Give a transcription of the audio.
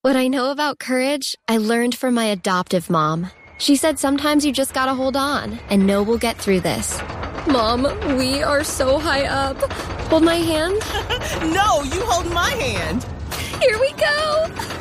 What I know about courage, I learned from my adoptive mom. She said sometimes you just gotta hold on and know we'll get through this. Mom, we are so high up. Hold my hand? No, you hold my hand. Here we go.